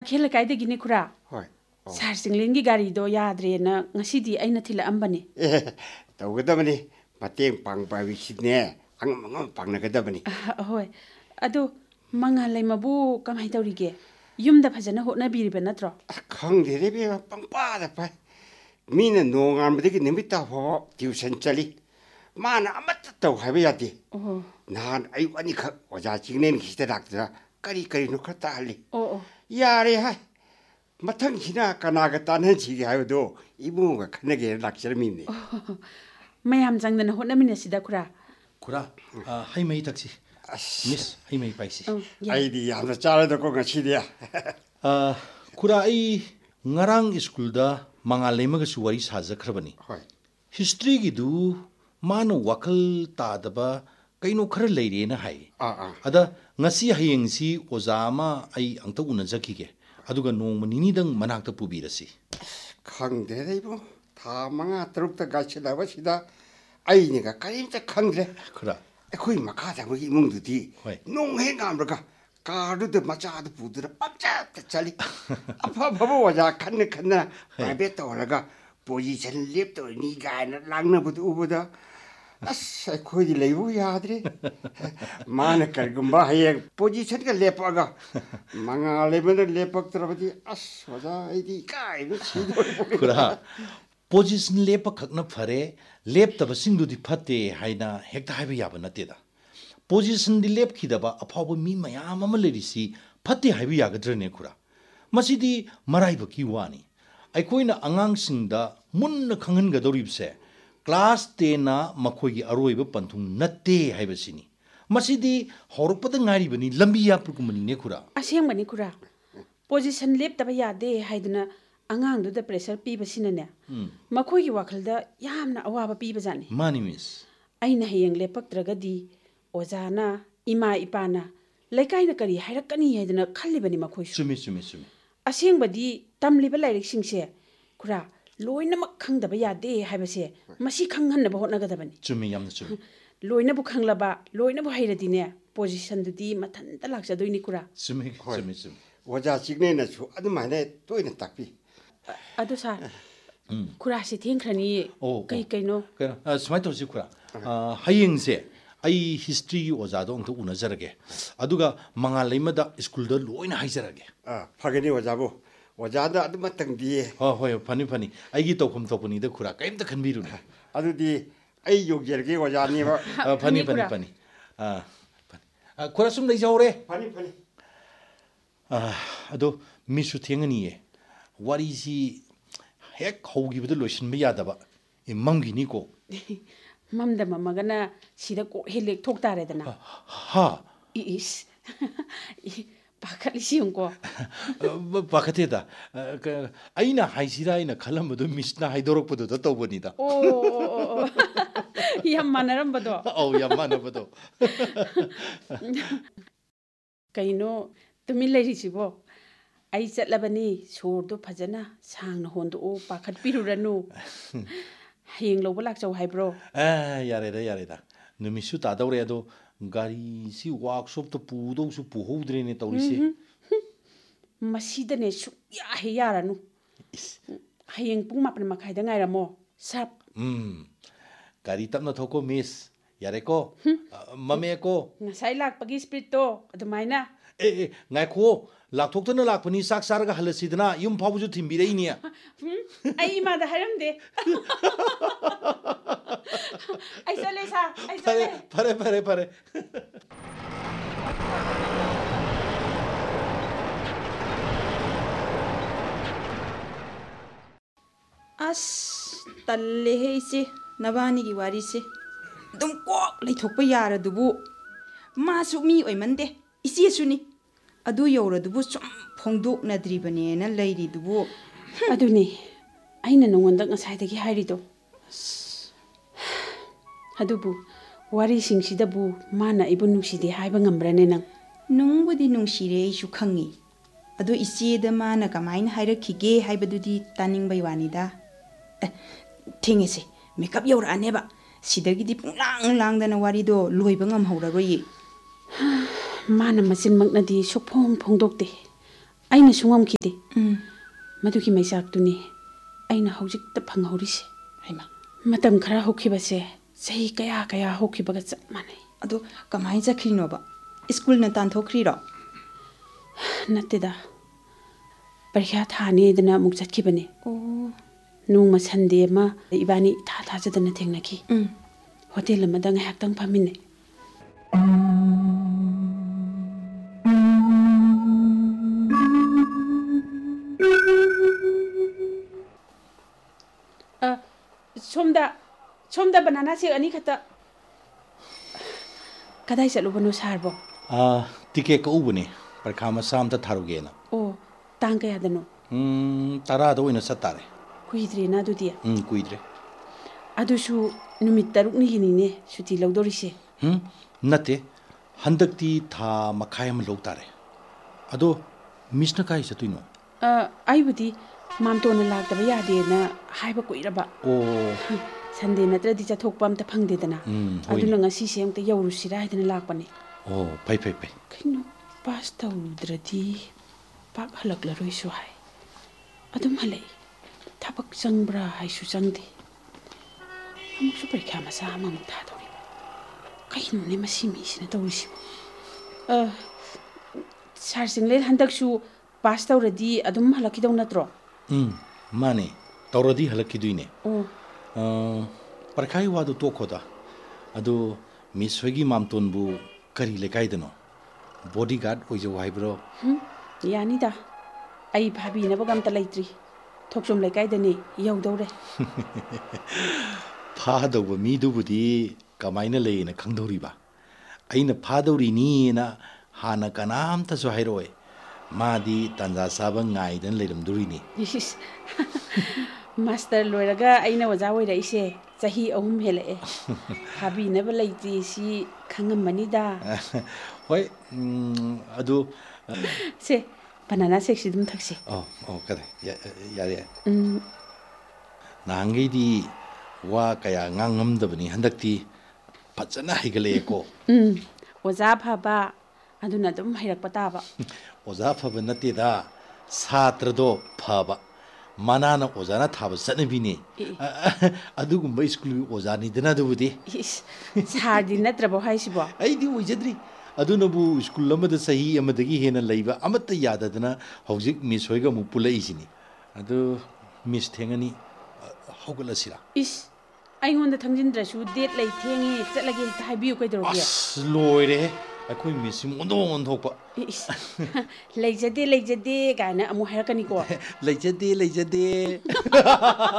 ꯃꯈꯦꯜ ꯂꯩꯀꯥꯏꯗꯒꯤꯅꯦ ꯈꯨꯔꯥ ꯍꯣꯏ ꯁꯥꯔ ꯆꯤꯡꯂꯦꯟꯒꯤ ꯒꯥꯔꯤꯗꯣ ꯌꯥꯗ꯭ꯔꯦꯅ ꯉꯁꯤꯗꯤ ꯑꯩꯅ ꯊꯤꯜꯂꯛꯑꯝꯕꯅꯦ ꯇꯧꯒꯗꯕꯅꯤ ꯃꯇꯦꯡ ꯄꯥꯡꯕ ꯍꯥꯏꯕꯁꯤꯅꯦ ꯑꯉꯝ ꯑꯉꯝ ꯄꯥꯡꯅꯒꯗꯕꯅꯤ ꯍꯣꯏ ꯑꯗꯣ ꯃꯉꯥꯜ ꯂꯩꯃꯕꯨ ꯀꯃꯥꯏ ꯇꯧꯔꯤꯒꯦ ꯌꯨꯝꯗ ꯐꯖꯅ ꯍꯣꯠꯅꯕꯤꯔꯤꯕ ꯅꯠꯇ꯭ꯔꯣ ꯈꯪꯗꯦꯗ ꯏꯕꯦꯝꯃ ꯄꯪꯄꯥꯗ ꯄꯥꯏ ꯃꯤꯅ ꯅꯣꯡꯉꯥꯟꯕꯗꯒꯤ ꯅꯨꯃꯤꯠ ꯇꯥꯐꯥꯎ ꯇ꯭ꯌꯨꯁꯟ ꯆꯠꯂꯤ ꯃꯥꯅ ꯑꯃꯠꯇ ꯇꯧ ꯍꯥꯏꯕ ꯌꯥꯗꯦ ꯑꯣ ꯅꯍꯥꯟ ꯑꯌꯨꯛ ꯑꯅꯤꯈꯛ ꯑꯣꯖꯥ ꯆꯤꯡꯂꯦꯟꯒꯤꯁꯤꯗ ꯂꯥꯛꯇꯅ ꯀꯔꯤ ꯀꯔꯤꯅꯣ ꯈꯔ ꯇꯥꯍꯜꯂꯤ ꯑꯣ ꯌꯥꯔꯦ ꯍꯥꯏ ꯃꯊꯪꯁꯤꯅ ꯀꯅꯥꯒ ꯇꯥꯟꯅꯁꯤꯒꯦ ꯍꯥꯏꯕꯗꯣ ꯏꯕꯨꯡꯒ ꯈꯟꯅꯒꯦꯅ ꯂꯥꯛꯆꯔꯝꯃꯤꯅꯦ ꯃꯌꯥꯝ ꯆꯪꯗꯅ ꯍꯣꯠꯅꯃꯤꯟꯅꯁꯤꯗ ꯈꯨꯔꯥ ꯈꯨꯔꯥ ꯍꯩ ꯃꯍꯤ ꯊꯛꯁꯤ ꯃꯤꯁ ꯍꯩ ꯃꯍꯤ ꯄꯥꯏꯁꯤ ꯑꯩꯗꯤ ꯌꯥꯝꯅ ꯆꯥꯔꯗꯀꯣ ꯉꯁꯤꯗꯤ ꯈꯨꯔꯥ ꯑꯩ ꯉꯔꯥꯡ ꯁ꯭ꯀꯨꯜꯗ ꯃꯉꯥꯜ ꯂꯩꯃꯒꯁꯨ ꯋꯥꯔꯤ ꯁꯥꯖꯈ꯭ꯔꯕꯅꯤ ꯍꯣꯏ ꯍꯤꯁꯇ꯭ꯔꯤꯒꯤꯗꯨ ꯃꯥꯅ ꯋꯥꯈꯜ ꯇꯥꯗꯕ ꯀꯩꯅꯣ ꯈꯔ ꯂꯩꯔꯦꯅ ꯍꯥꯏ ꯑꯗ ꯉꯁꯤ ꯍꯌꯦꯡꯁꯤ ꯑꯣꯖꯥ ꯑꯃ ꯑꯩ ꯑꯝꯇ ꯎꯅꯖꯈꯤꯒꯦ ꯑꯗꯨꯒ ꯅꯣꯡꯃ ꯅꯤꯅꯤꯗꯪ ꯃꯅꯥꯛꯇ ꯄꯨꯕꯤꯔꯁꯤ ꯈꯪꯗꯦꯗ ꯏꯕꯨꯡ ꯊꯥ 5-6ꯇ ꯒꯥꯏꯁꯤꯜꯂꯕꯁꯤꯗ ꯑꯩꯅꯒ ꯀꯔꯤꯝꯇ ꯈꯪꯗ꯭ꯔꯦ ꯈꯨꯔꯥ ꯑꯩꯈꯣꯏ ꯃꯈꯥ ꯊꯪꯕꯒꯤ ꯏꯃꯨꯡꯗꯨꯗꯤ ꯍꯣꯏ ꯅꯣꯡ ꯍꯦꯛ ꯉꯥꯟꯕꯒ ꯀꯥꯔꯗꯨꯗ ꯃꯆꯥꯗꯨ ꯄꯨꯗꯨꯅ ꯄꯪꯆꯠꯇ ꯆꯠꯂꯤ ꯑꯐꯕ ꯑꯣꯖꯥ ꯈꯟꯅ ꯄ꯭ꯔꯥꯏꯚꯦꯠ ꯇꯧꯔꯒ ꯄꯣꯖꯤꯁꯟ ꯂꯦꯞꯇꯧꯔꯤꯅꯤ ꯀꯥꯏꯅ ꯂꯥꯡꯅꯕꯗꯨ ꯎꯕꯗ ꯑꯁ ꯑꯩꯈꯣꯏꯗꯤ ꯂꯩꯕ ꯌꯥꯗ꯭ꯔꯦ ꯃꯥꯅ ꯀꯔꯤꯒꯨꯝꯕ ꯍꯌꯦꯡ ꯄꯣꯖꯤꯁꯟꯒ ꯂꯦꯞꯄꯛꯑꯒ ꯃꯉꯥꯜ ꯂꯩꯃꯅ ꯂꯦꯞꯄꯛꯇ꯭ꯔꯕꯗꯤ ꯑꯁ ꯑꯣꯖꯥ ꯑꯩꯗꯤ ꯏꯀꯥꯏꯕ ꯁꯤꯗꯣꯔꯤꯕꯅꯤ ꯈꯨꯔꯥ ꯄꯣꯖꯤꯁꯟ ꯂꯦꯞꯄ ꯈꯛꯅ ꯐꯔꯦ ꯂꯦꯞꯇꯕꯁꯤꯡꯗꯨꯗꯤ ꯐꯠꯇꯦ ꯍꯥꯏꯅ ꯍꯦꯛꯇ ꯍꯥꯏꯕ ꯌꯥꯕ ꯅꯠꯇꯦꯗ ꯄꯣꯖꯤꯁꯟꯗꯤ ꯂꯦꯞꯈꯤꯗꯕ ꯑꯐꯥꯎꯕ ꯃꯤ ꯃꯌꯥꯝ ꯑꯃ ꯂꯩꯔꯤꯁꯤ ꯐꯠꯇꯦ ꯍꯥꯏꯕ ꯌꯥꯒꯗ꯭ꯔꯅꯦ ꯈꯨꯔꯥ ꯃꯁꯤꯗꯤ ꯃꯔꯥꯏꯕꯛꯀꯤ ꯋꯥꯅꯤ ꯑꯩꯈꯣꯏꯅ ꯑꯉꯥꯡꯁꯤꯡꯗ ꯃꯨꯟꯅ ꯈꯪꯍꯟꯒꯗꯧꯔꯤꯕꯁꯦ ꯀ꯭ꯂꯥꯁ 10ꯅ ꯃꯈꯣꯏꯒꯤ ꯑꯔꯣꯏꯕ ꯄꯟꯊꯨꯡ ꯅꯠꯇꯦ ꯍꯥꯏꯕꯁꯤꯅꯤ ꯃꯁꯤꯗꯤ ꯍꯧꯔꯛꯄꯗ ꯉꯥꯏꯔꯤꯕꯅꯤ ꯂꯝꯕꯤ ꯌꯥꯠꯄꯒꯨꯝꯕꯅꯤꯅꯦ ꯈꯨꯔꯥ ꯑꯁꯦꯡꯕꯅꯤ ꯈꯨꯔꯥ ꯄꯣꯖꯤꯁꯟ ꯂꯦꯞꯇꯕ ꯌꯥꯗꯦ ꯍꯥꯏꯗꯨꯅ ꯑꯉꯥꯡꯗꯨꯗ ꯄ꯭ꯔꯦꯁꯔ ꯄꯤꯕꯁꯤꯅꯅꯦ ꯃꯈꯣꯏꯒꯤ ꯋꯥꯈꯜꯗ ꯌꯥꯝꯅ ꯑꯋꯥꯕ ꯄꯤꯕꯖꯥꯠꯅꯤ ꯃꯥꯅꯤ ꯃꯤꯁ ꯑꯩꯅ ꯍꯌꯦꯡ ꯂꯦꯞꯄꯛꯇ꯭ꯔꯒꯗꯤ ꯑꯣꯖꯥꯅ ꯏꯃꯥ ꯏꯄꯥꯅ ꯂꯩꯀꯥꯏꯅ ꯀꯔꯤ ꯍꯥꯏꯔꯛꯀꯅꯤ ꯍꯥꯏꯗꯅ ꯈꯜꯂꯤꯕꯅꯤ ꯃꯈꯣꯏꯁꯨ ꯆꯨꯝꯃꯤ ꯑꯁꯦꯡꯕꯗꯤ ꯇꯝꯂꯤꯕ ꯂꯥꯏꯔꯤꯛꯁꯤꯡꯁꯦ ꯈꯨꯔꯥ ꯂꯣꯏꯅꯃꯛ ꯈꯪꯗꯕ ꯌꯥꯗꯦ ꯍꯥꯏꯕꯁꯦ ꯃꯁꯤ ꯈꯪꯍꯟꯅꯕ ꯍꯣꯠꯅꯒꯗꯕꯅꯤ ꯆꯨꯝꯃꯤ ꯌꯥꯝꯅ ꯆꯨꯝꯃꯤ ꯂꯣꯏꯅꯕꯨ ꯈꯪꯂꯕ ꯂꯣꯏꯅꯕꯨ ꯍꯩꯔꯗꯤꯅꯦ ꯄꯣꯖꯤꯁꯟꯗꯨꯗꯤ ꯃꯊꯟꯇ ꯂꯥꯛꯆꯗꯣꯏꯅꯤ ꯈꯨꯔꯥ ꯆꯨꯝꯃꯤ ꯍꯣꯏ ꯆꯨꯝꯃꯤ ꯑꯣꯖꯥ ꯆꯤꯡꯂꯦꯟꯅꯁꯨ ꯑꯗꯨꯃꯥꯏꯅ ꯇꯣꯏꯅ ꯇꯥꯛꯄꯤ ꯑꯗꯨ ꯁꯥꯔ ꯈꯨꯔꯥꯁꯤ ꯊꯦꯡꯈ꯭ꯔꯅꯤꯌꯦ ꯀꯩꯅꯣ ꯁꯨꯃꯥꯏꯅ ꯇꯧꯔꯁꯤ ꯈꯨꯔꯥ ꯍꯌꯦꯡꯁꯦ ꯑꯩ ꯍꯤꯁꯇ꯭ꯔꯤꯒꯤ ꯑꯣꯖꯥꯗꯣ ꯑꯝꯇ ꯎꯅꯖꯔꯒꯦ ꯑꯗꯨꯒ ꯃꯉꯥꯜ ꯂꯩꯃꯗ ꯁ꯭ꯀꯨꯜꯗ ꯂꯣꯏꯅ ꯍꯥꯏꯖꯔꯒꯦ ꯐꯒꯅꯤ ꯑꯣꯖꯥꯕꯨ ꯑꯣꯖꯥꯗ ꯑꯗꯨꯃꯇꯪꯗꯤ ꯍꯣꯏ ꯐꯅꯤ ꯑꯩꯒꯤ ꯇꯧꯐꯝ ꯊꯣꯛꯄꯅꯤꯗ ꯈꯨꯔꯥ ꯀꯔꯤꯝꯇ ꯈꯟꯕꯤꯔꯨꯅꯨ ꯑꯗꯨꯗꯤ ꯑꯩ ꯌꯧꯖꯔꯒꯦ ꯑꯣꯖꯥꯅꯦꯕ ꯐꯅꯤ ꯈꯨꯔꯥ ꯁꯨꯝ ꯂꯩꯖꯍꯧꯔꯦ ꯐꯅꯤ ꯑꯗꯣ ꯃꯤꯁꯨ ꯊꯦꯡꯉꯅꯤꯌꯦ ꯋꯥꯔꯤꯁꯤ ꯍꯦꯛ ꯍꯧꯈꯤꯕꯗ ꯂꯣꯏꯁꯤꯟꯕ ꯌꯥꯗꯕ ꯃꯝꯈꯤꯅꯤꯀꯣ ꯃꯝꯗ ꯃꯝꯃꯒꯅ ꯁꯤꯗ ꯀꯣꯛ ꯍꯦꯛ ꯂꯦꯛꯊꯣꯛ ꯇꯥꯔꯦꯗꯅ ꯏꯁ ꯄꯥꯈꯠꯂꯤꯁꯤ ꯌꯦꯡꯀꯣ ꯄꯥꯈꯠꯇꯦꯗ ꯑꯩꯅ ꯍꯥꯏꯁꯤꯔꯥ ꯑꯩꯅ ꯈꯜꯂꯝꯕꯗꯣ ꯃꯤꯁꯅ ꯍꯥꯏꯗꯣꯔꯛꯄꯗꯨꯗ ꯇꯧꯕꯅꯤꯗ ꯑꯣ ꯌꯥꯝ ꯃꯥꯟꯅꯔꯝꯕꯗꯣ ꯑꯧ ꯌꯥꯝ ꯃꯥꯟꯅꯕꯗꯣ ꯀꯩꯅꯣ ꯇꯨꯃꯤꯟ ꯂꯩꯔꯤꯁꯤꯕꯣ ꯑꯩ ꯆꯠꯂꯕꯅꯤ ꯁꯣꯔꯗꯣ ꯐꯖꯅ ꯁꯥꯡꯅ ꯍꯣꯟꯗꯣꯛꯎ ꯄꯥꯈꯠꯄꯤꯔꯨꯔꯅꯨ ꯍꯌꯦꯡ ꯂꯧꯕ ꯂꯥꯛꯆꯧ ꯍꯥꯏꯕ꯭रो ꯌꯥꯔꯦꯗ ꯅꯨꯃꯤꯠꯁꯨ ꯇꯥꯗꯧꯔꯦ ꯑꯗꯣ ꯒꯥꯔꯤꯁꯤ ꯋꯥꯔꯛꯁꯣꯞꯇ ꯄꯨꯗꯧꯁꯨ ꯄꯨꯍꯧꯗ꯭ꯔꯦꯅꯦ ꯇꯧꯔꯤꯁꯦ ꯃꯁꯤꯗꯅꯦ ꯁꯨꯛꯌꯥ ꯍꯦꯛ ꯌꯥꯔꯅꯨ ꯍꯌꯦꯡ ꯄꯨꯡ 11:30ꯗ ꯉꯥꯏꯔꯝꯃꯣ ꯁꯥꯔꯞ ꯒꯥꯔꯤ ꯇꯞꯅ ꯊꯧꯀꯣ ꯃꯤꯁ ꯌꯥꯔꯦꯀꯣ ꯃꯃꯦꯀꯣ ꯉꯁꯥꯏ ꯂꯥꯛꯄꯒꯤ ꯁ꯭ꯄꯤꯠꯇꯣ ꯑꯗꯨꯃꯥꯏꯅ ꯉꯥꯏꯈꯣ ꯂꯥꯛꯊꯣꯛꯇꯅ ꯂꯥꯛꯄꯅꯤ ꯆꯥꯛ ꯆꯥꯔꯒ ꯍꯜꯂꯁꯤꯗꯅ ꯌꯨꯝ ꯐꯥꯎꯕꯁꯨ ꯊꯤꯟꯕꯤꯔꯛꯏꯅꯦ ꯑꯩ ꯏꯃꯥꯗ ꯍꯥꯏꯔꯝꯗꯦ ꯑꯩ ꯆꯠꯂꯦ ꯁꯥꯔ ꯑꯩ ꯆꯠꯂꯦ ꯐꯔꯦ ꯑꯁ ꯇꯜꯂꯦꯍꯦ ꯏꯆꯦ ꯅꯕꯥꯅꯤꯒꯤ ꯋꯥꯔꯤꯁꯦ ꯑꯗꯨꯝ ꯀꯣꯛ ꯂꯩꯊꯣꯛꯄ ꯌꯥꯔꯗꯨꯕꯨ ꯃꯥꯁꯨ ꯃꯤ ꯑꯣꯏꯃꯟꯗꯦ ꯏꯆꯦꯁꯨꯅꯤ ꯑꯗꯨ ꯌꯧꯔꯗꯨꯕꯨ ꯁꯨꯝ ꯐꯣꯡꯗꯣꯛꯅꯗ꯭ꯔꯤꯕꯅꯦꯅ ꯂꯩꯔꯤꯗꯨꯕꯨ ꯑꯗꯨꯅꯤ ꯑꯩꯅ ꯅꯉꯣꯟꯗ ꯉꯁꯥꯏꯗꯒꯤ ꯍꯥꯏꯔꯤꯗꯣ ꯑꯗꯨꯕꯨ ꯋꯥꯔꯤꯁꯤꯡꯁꯤꯗꯕꯨ ꯃꯥꯅ ꯑꯩꯕꯨ ꯅꯨꯡꯁꯤꯗꯦ ꯍꯥꯏꯕ ꯉꯝꯕ꯭ꯔꯅꯦ ꯅꯪ ꯅꯨꯡꯕꯨꯗꯤ ꯅꯨꯡꯁꯤꯔꯦ ꯑꯩꯁꯨ ꯈꯪꯉꯤ ꯑꯗꯣ ꯏꯆꯦꯗ ꯃꯥꯅ ꯀꯃꯥꯏꯅ ꯍꯥꯏꯔꯛꯈꯤꯒꯦ ꯍꯥꯏꯕꯗꯨꯗꯤ ꯇꯥꯅꯤꯡꯕꯩ ꯋꯥꯅꯤꯗ ꯊꯦꯡꯉꯁꯦ ꯃꯦꯀꯞ ꯌꯧꯔꯛꯑꯅꯦꯕ ꯁꯤꯗꯒꯤꯗꯤ ꯄꯨꯡꯂꯥꯡꯗꯅ ꯋꯥꯔꯤꯗꯣ ꯂꯣꯏꯕ ꯉꯝꯍꯧꯔꯔꯣꯏꯌꯦ ꯃꯥꯅ ꯃꯆꯤꯟꯃꯛꯅꯗꯤ ꯁꯨꯛꯐꯣꯡ ꯐꯣꯡꯗꯣꯛꯇꯦ ꯑꯩꯅ ꯁꯨꯡꯉꯝꯈꯤꯗꯦ ꯃꯗꯨꯒꯤ ꯃꯩꯆꯥꯛꯇꯨꯅꯤ ꯑꯩꯅ ꯍꯧꯖꯤꯛꯇ ꯐꯪꯍꯧꯔꯤꯁꯦ ꯍꯩꯃ ꯃꯇꯝ ꯈꯔ ꯍꯧꯈꯤꯕꯁꯦ ꯆꯍꯤ ꯀꯌꯥ ꯍꯧꯈꯤꯕꯒ ꯆꯞ ꯃꯥꯟꯅꯩ ꯑꯗꯣ ꯀꯃꯥꯏꯅ ꯆꯠꯈ꯭ꯔꯤꯅꯣꯕ ꯁ꯭ꯀꯨꯜꯅ ꯇꯥꯟꯊꯣꯛꯈ꯭ꯔꯤꯔꯣ ꯅꯠꯇꯦꯗ ꯄꯔꯤꯈ꯭ꯌꯥ ꯊꯥꯅꯤꯗꯅ ꯑꯃꯨꯛ ꯆꯠꯈꯤꯕꯅꯦ ꯑꯣ ꯅꯣꯡꯃ ꯁꯟꯗꯦ ꯑꯃ ꯏꯕꯥꯅꯤ ꯏꯊꯥ ꯊꯥꯖꯗꯅ ꯊꯦꯡꯅꯈꯤ ꯍꯣꯇꯦꯜ ꯑꯃꯗ ꯉꯥꯏꯍꯥꯛꯇꯪ ꯐꯝꯃꯤꯟꯅꯩ ꯁꯣꯝꯗ ꯕꯅꯥꯅꯥ ꯁꯦꯛ ꯑꯅꯤ ꯈꯛꯇ ꯀꯗꯥꯏ ꯆꯠꯂꯨꯕꯅꯣ ꯁꯥꯔꯕꯣ ꯇꯤꯀꯦꯠ ꯀꯛꯎꯕꯅꯦ ꯄꯔꯤꯈꯥ ꯃꯆꯥ ꯑꯝꯇ ꯊꯥꯔꯨꯒꯦꯅ ꯑꯣ ꯇꯥꯡ ꯀꯌꯥꯗꯅꯣ 10ꯗ ꯑꯣꯏꯅ ꯆꯠꯇꯥꯔꯦ ꯀꯨꯏꯗ꯭ꯔꯦꯅ ꯑꯗꯨꯗꯤ ꯀꯨꯏꯗ꯭ꯔꯦ ꯑꯗꯨꯁꯨ ꯅꯨꯃꯤꯠ 6ꯅꯤꯒꯤꯅꯤꯅꯦ ꯁꯨꯇꯤ ꯂꯧꯗꯣꯔꯤꯁꯦ ꯅꯠꯇꯦ ꯍꯟꯗꯛꯇꯤ ꯊꯥ ꯃꯈꯥꯏ ꯑꯃ ꯂꯧ ꯇꯥꯔꯦ ꯑꯗꯣ ꯃꯤꯁꯅ ꯀꯥꯏ ꯆꯠꯇꯣꯏꯅꯣ ꯑꯩꯕꯨꯗꯤ ꯃꯥꯝꯇꯣꯟꯅ ꯂꯥꯛꯇꯕ ꯌꯥꯗꯦꯅ ꯍꯥꯏꯕ ꯀꯨꯏꯔꯕ ꯑꯣ ꯁꯟꯗꯦ ꯅꯠꯇ꯭ꯔꯗꯤ ꯆꯠꯊꯣꯛꯄ ꯑꯝꯇ ꯐꯪꯗꯦꯗꯅ ꯍꯣꯏꯅꯦ ꯑꯗꯨꯅ ꯉꯁꯤꯁꯦ ꯑꯝꯇ ꯌꯧꯔꯨꯁꯤꯔꯥ ꯍꯥꯏꯗꯅ ꯂꯥꯛꯄꯅꯦ ꯑꯣ ꯐꯩ ꯀꯩꯅꯣ ꯄꯥꯁ ꯇꯧꯗ꯭ꯔꯗꯤ ꯄꯥꯛ ꯍꯜꯂꯛꯂꯔꯣꯏꯁꯨ ꯍꯥꯏ ꯑꯗꯨꯝ ꯍꯜꯂꯛꯏ ꯊꯕꯛ ꯆꯪꯕ꯭ꯔꯥ ꯍꯥꯏꯁꯨ ꯆꯪꯗꯦ ꯑꯃꯨꯛꯁꯨ ꯄꯔꯤꯈ꯭ꯌꯥ ꯃꯆꯥ ꯑꯃꯃꯨꯛ ꯊꯥꯗꯧꯔꯤꯕ ꯀꯩꯅꯣꯅꯦ ꯃꯁꯤ ꯃꯤꯁꯤꯅ ꯇꯧꯔꯤꯁꯤꯕꯣ ꯁꯥꯔ ꯆꯤꯡꯂꯦꯟ ꯍꯟꯗꯛꯁꯨ ꯄꯥꯁ ꯇꯧꯔꯗꯤ ꯑꯗꯨꯝ ꯍꯜꯂꯛꯈꯤꯗꯧ ꯅꯠꯇ꯭ꯔꯣ ꯃꯥꯅꯦ ꯇꯧꯔꯗꯤ ꯍꯜꯂꯛꯈꯤꯗꯣꯏꯅꯦ ꯑꯣ ꯄꯔꯤꯈꯥꯒꯤ ꯋꯥꯗꯨ ꯇꯣꯛꯈꯣꯗ ꯑꯗꯣ ꯃꯤꯁ ꯍꯣꯏꯒꯤ ꯃꯥꯝꯇꯣꯟꯕꯨ ꯀꯔꯤ ꯂꯩꯀꯥꯏꯗꯅꯣ ꯕꯣꯗꯤ ꯒꯥꯔꯗ ꯑꯣꯏꯖꯧ ꯍꯥꯏꯕ꯭ꯔꯣ ꯌꯥꯅꯤꯗ ꯑꯩ ꯐꯥꯕꯤꯅꯕꯒ ꯑꯝꯇ ꯂꯩꯇ꯭ꯔꯤ ꯊꯣꯛꯆꯣꯝ ꯂꯩꯀꯥꯏꯗꯅꯤ ꯌꯧꯗꯧꯔꯦ ꯐꯥꯗꯧꯕ ꯃꯤꯗꯨꯕꯨꯗꯤ ꯀꯃꯥꯏꯅ ꯂꯩꯌꯦꯅ ꯈꯪꯗꯧꯔꯤꯕ ꯑꯩꯅ ꯐꯥꯗꯧꯔꯤꯅꯤꯅ ꯍꯥꯟꯅ ꯀꯅꯥꯝꯇꯁꯨ ꯍꯥꯏꯔꯛꯑꯣꯏ ꯃꯥꯗꯤ ꯇꯥꯟꯖꯥ ꯆꯥꯕ ꯉꯥꯏꯗꯅ ꯂꯩꯔꯝꯗꯣꯔꯤꯅꯤ ꯃꯥꯁꯇꯔ ꯂꯣꯏꯔꯒ ꯑꯩꯅ ꯑꯣꯖꯥ ꯑꯣꯏꯔꯛꯏꯁꯦ ꯆꯍꯤ 3 ꯍꯦꯜꯂꯛꯑꯦ ꯐꯥꯕꯤꯅꯕ ꯂꯩꯇꯦ ꯁꯤ ꯈꯪꯉꯝꯃꯅꯤꯗ ꯍꯣꯏ ꯑꯗꯨ ꯁꯦ ꯕꯅꯥꯅꯥ ꯁꯦꯛꯁꯤ ꯑꯗꯨꯝ ꯊꯛꯁꯤ ꯀꯗꯥꯏ ꯌꯥꯔꯦ ꯅꯍꯥꯟꯈꯩꯗꯤ ꯋꯥ ꯀꯌా ꯉꯥꯡꯉꯝꯗꯕꯅꯤ ꯍꯟꯗꯛꯇꯤ ꯐꯖꯅ ꯍꯩꯒꯠꯂꯛꯑꯦꯀꯣ ꯑꯣꯖꯥ ꯐꯕ ꯑꯗꯨꯅ ꯑꯗꯨꯝ ꯍꯩꯔꯛꯄ ꯇꯥꯕ ꯑꯣꯖꯥ ꯐꯕ ꯅꯠꯇꯦꯗ ꯁꯥꯇ꯭ꯔꯗꯣ ꯐꯕ ꯃꯅꯥꯅ ꯑꯣꯖꯥꯅ ꯊꯥꯕ ꯆꯠꯅꯕꯤꯅꯤ ꯑꯗꯨꯒꯨꯝꯕ ꯁ꯭ꯀꯨꯜꯒꯤ ꯑꯣꯖꯥꯅꯤꯗꯅ ꯑꯗꯨꯕꯨꯗꯤ ꯁꯥꯔꯗꯤ ꯅꯠꯇ꯭ꯔꯕꯣ ꯍꯥꯏꯁꯤꯕꯣ ꯑꯩꯗꯤ ꯑꯣꯏꯖꯗ꯭ꯔꯤ ꯑꯗꯨꯅꯕꯨ ꯁ꯭ꯀꯨꯜ ꯑꯃꯗ ꯆꯍꯤ ꯑꯃꯗꯒꯤ ꯍꯦꯟꯅ ꯂꯩꯕ ꯑꯃꯠꯇ ꯌꯥꯗꯗꯅ ꯍꯧꯖꯤꯛ ꯃꯤꯁ ꯍꯣꯏꯒ ꯑꯃꯨꯛ ꯄꯨꯜꯂꯛꯏꯁꯤꯅꯤ ꯑꯗꯨ ꯃꯤꯁ ꯊꯦꯡꯉꯅꯤ ꯍꯧꯒꯠꯂꯁꯤꯔꯥ ꯑꯩꯉꯣꯟꯗ ꯊꯪꯖꯤꯟꯗ꯭ꯔꯁꯨ ꯗꯦꯠ ꯂꯩ ꯊꯦꯡꯉꯦ ꯆꯠꯂꯒꯦ ꯍꯦꯛꯇ ꯍꯥꯏꯕꯤꯌꯨ ꯀꯩꯗꯧꯔꯒꯦ ꯑꯁ ꯂꯣꯏꯔꯦꯍꯦ ꯑꯩꯈꯣꯏ ꯃꯤꯁꯁꯤ ꯑꯣꯟꯊꯣꯛꯄ ꯂꯩꯖꯗꯦ ꯀꯥꯏꯅ ꯑꯃꯨꯛ ꯍꯥꯏꯔꯛꯀꯅꯤꯀꯣ ꯂꯩꯖꯗꯦ